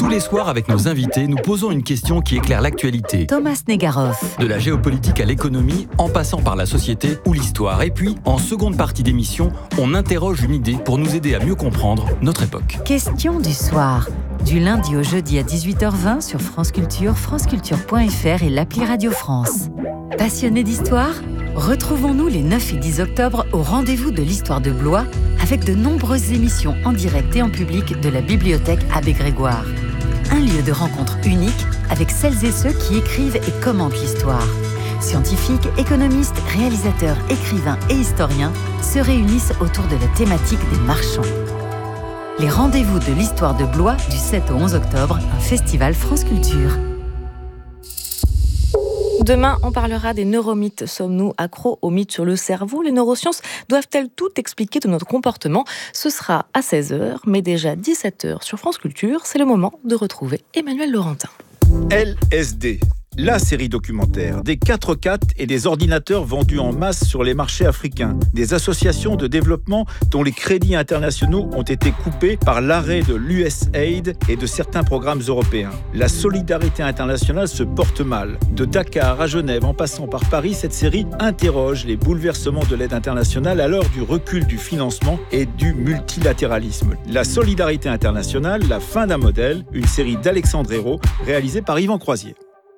Tous les soirs, avec nos invités, nous posons une question qui éclaire l'actualité. Thomas Negaroff. De la géopolitique à l'économie, en passant par la société ou l'histoire. Et puis, en seconde partie d'émission, on interroge une idée pour nous aider à mieux comprendre notre époque. Question du soir. Du lundi au jeudi à 18h20 sur France Culture, franceculture.fr et l'appli Radio France. Passionnés d'histoire ? Retrouvons-nous les 9 et 10 octobre au rendez-vous de l'histoire de Blois avec de nombreuses émissions en direct et en public de la bibliothèque Abbé Grégoire. Un lieu de rencontre unique avec celles et ceux qui écrivent et commentent l'histoire. Scientifiques, économistes, réalisateurs, écrivains et historiens se réunissent autour de la thématique des marchands. Les rendez-vous de l'histoire de Blois du 7 au 11 octobre, un festival France Culture. Demain, on parlera des neuromythes. Sommes-nous accros aux mythes sur le cerveau ? Les neurosciences doivent-elles tout expliquer de notre comportement ? Ce sera à 16h, mais déjà 17h sur France Culture. C'est le moment de retrouver Emmanuel Laurentin. LSD, la série documentaire, des 4x4 et des ordinateurs vendus en masse sur les marchés africains, des associations de développement dont les crédits internationaux ont été coupés par l'arrêt de l'USAID et de certains programmes européens. La solidarité internationale se porte mal. De Dakar à Genève, en passant par Paris, cette série interroge les bouleversements de l'aide internationale à l'heure du recul du financement et du multilatéralisme. La solidarité internationale, la fin d'un modèle, une série d'Alexandre Hérault, réalisée par Yvan Croisier.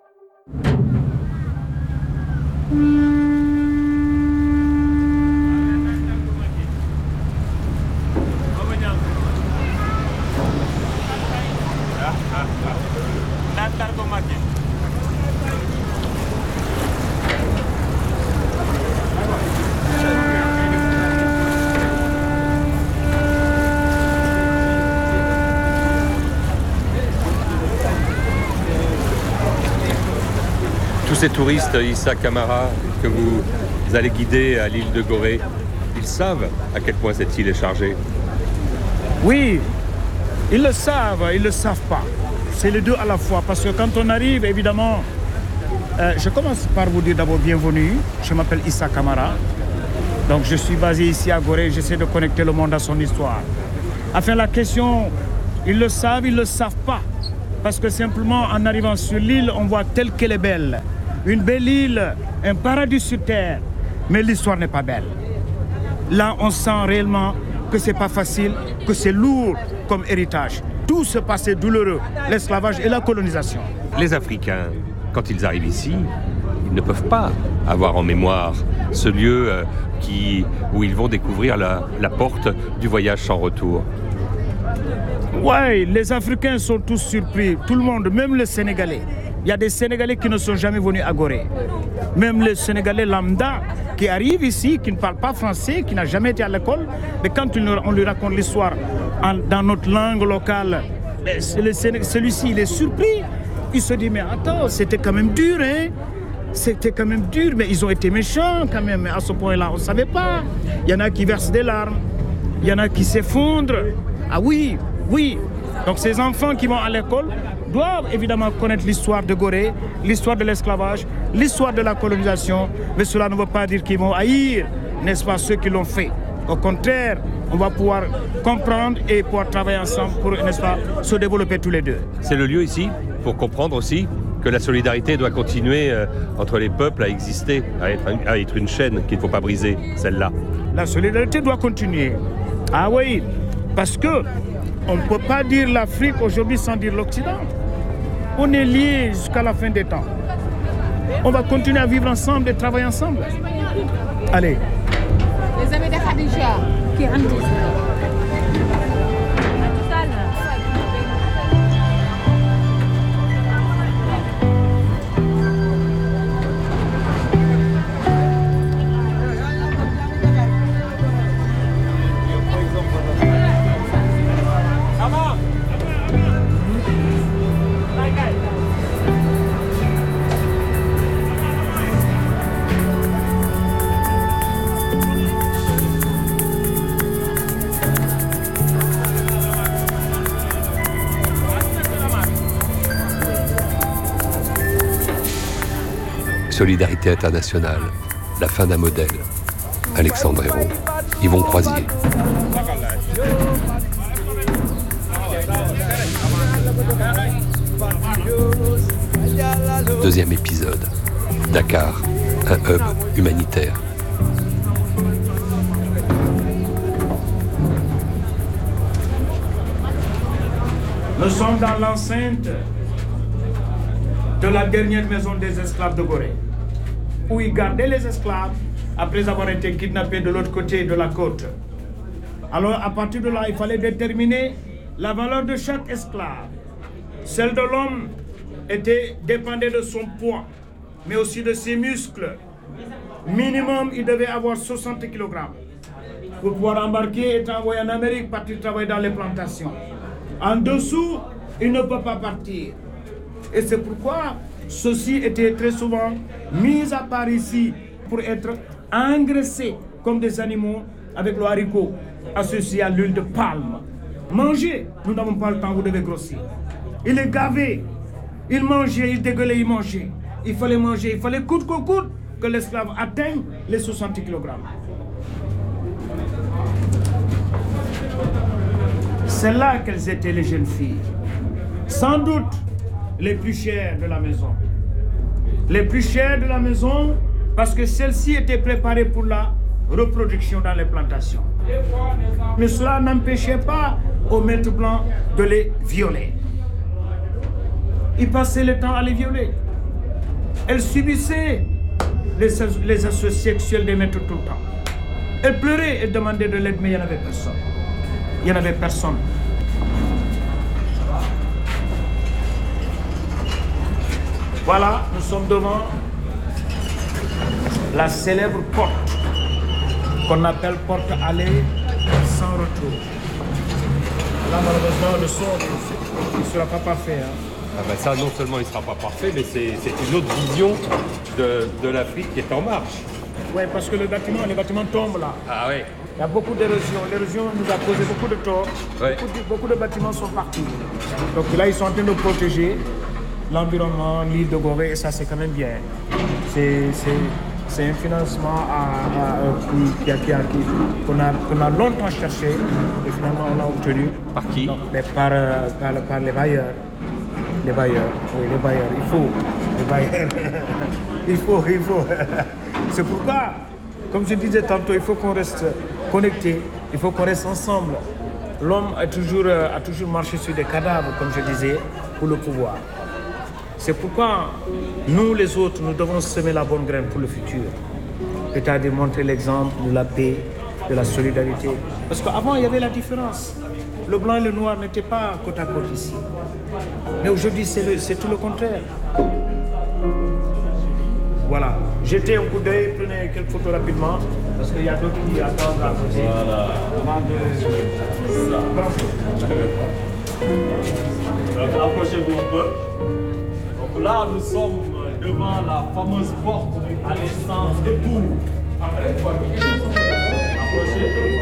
Tous ces touristes Issa Camara que vous allez guider à l'île de Gorée, ils savent à quel point cette île est chargée. Oui, ils le savent pas. C'est les deux à la fois. Parce que quand on arrive, évidemment, je commence par vous dire d'abord bienvenue. Je m'appelle Issa Camara. Donc je suis basé ici à Gorée. J'essaie de connecter le monde à son histoire. Enfin, la question, ils le savent pas. Parce que simplement, en arrivant sur l'île, on voit telle qu'elle est belle. Une belle île, un paradis sur terre. Mais l'histoire n'est pas belle. Là, on sent réellement que c'est pas facile, que c'est lourd comme héritage. Tout ce passé douloureux, l'esclavage et la colonisation. Les Africains, quand ils arrivent ici, ils ne peuvent pas avoir en mémoire ce lieu où ils vont découvrir la porte du voyage sans retour. Oui, les Africains sont tous surpris, tout le monde, même les Sénégalais. Il y a des Sénégalais qui ne sont jamais venus à Gorée. Même les Sénégalais lambda qui arrivent ici, qui ne parlent pas français, qui n'ont jamais été à l'école, mais quand on lui raconte l'histoire dans notre langue locale, celui-ci, il est surpris. Il se dit, mais attends, c'était quand même dur, hein? C'était quand même dur, mais ils ont été méchants quand même. À ce point-là, on ne savait pas. Il y en a qui versent des larmes, il y en a qui s'effondrent. Ah oui. Donc ces enfants qui vont à l'école doivent évidemment connaître l'histoire de Gorée, l'histoire de l'esclavage, l'histoire de la colonisation, mais cela ne veut pas dire qu'ils vont haïr, n'est-ce pas, ceux qui l'ont fait. Au contraire, on va pouvoir comprendre et pouvoir travailler ensemble pour, n'est-ce pas, se développer tous les deux. C'est le lieu ici pour comprendre aussi que la solidarité doit continuer entre les peuples à exister, à être une chaîne qu'il ne faut pas briser, celle-là. La solidarité doit continuer. Ah oui, parce que on ne peut pas dire l'Afrique aujourd'hui sans dire l'Occident. On est liés jusqu'à la fin des temps. On va continuer à vivre ensemble et travailler ensemble. Allez. Les amis de Khadija qui rendent. Solidarité internationale, la fin d'un modèle. Alexandre Hérault, Yvan Croisier. Deuxième épisode. Dakar, un hub humanitaire. Nous sommes dans l'enceinte de la dernière maison des esclaves de Gorée, où ils gardaient les esclaves après avoir été kidnappés de l'autre côté de la côte. Alors à partir de là, il fallait déterminer la valeur de chaque esclave. Celle de l'homme dépendait de son poids, mais aussi de ses muscles. Minimum, il devait avoir 60 kg pour pouvoir embarquer et être envoyé en Amérique, partir travailler dans les plantations. En dessous, il ne peut pas partir. Et c'est pourquoi ceux-ci étaient très souvent mis à part ici pour être engraissés comme des animaux avec le haricot associé à l'huile de palme. Mangez, nous n'avons pas le temps, vous devez grossir. Il est gavé, il mangeait, il dégueulait, il mangeait. Il fallait manger, il fallait coûte que coûte que l'esclave atteigne les 60 kg. C'est là qu'elles étaient les jeunes filles. Sans doute les plus chères de la maison. Les plus chères de la maison parce que celles-ci étaient préparées pour la reproduction dans les plantations. Mais cela n'empêchait pas aux maîtres blancs de les violer. Ils passaient le temps à les violer. Elles subissaient les assauts sexuels des maîtres tout le temps. Elles pleuraient et demandaient de l'aide, mais il n'y en avait personne. Il n'y en avait personne. Voilà, nous sommes devant la célèbre porte qu'on appelle porte allée sans retour. Là, malheureusement, le son ne sera pas parfait. Ah ben ça, non seulement il ne sera pas parfait, mais c'est une autre vision de l'Afrique qui est en marche. Oui, parce que les bâtiments tombent là. Ah oui. Il y a beaucoup d'érosion. L'érosion nous a causé beaucoup de tort. Ouais. Beaucoup de bâtiments sont partis. Donc là, ils sont en train de protéger l'environnement, l'île de Gorée, et ça, c'est quand même bien. C'est un financement qu'on a longtemps cherché et finalement on l'a obtenu. Par qui? Donc, par les bailleurs. Les bailleurs, oui, les bailleurs. Il faut. Les bailleurs. il faut. C'est pourquoi, comme je disais tantôt, il faut qu'on reste connectés, il faut qu'on reste ensemble. L'homme a toujours marché sur des cadavres, comme je disais, pour le pouvoir. C'est pourquoi nous, les autres, nous devons semer la bonne graine pour le futur. C'est-à-dire montrer l'exemple de la paix, de la solidarité. Parce qu'avant, il y avait la différence. Le blanc et le noir n'étaient pas côte à côte ici. Mais aujourd'hui, c'est tout le contraire. Voilà. Jetez un coup d'œil, prenez quelques photos rapidement, parce qu'il y a d'autres qui attendent à côté. Voilà. Approchez-vous un peu. Donc là, nous sommes devant la fameuse porte à l'essence de Pou. Approchez.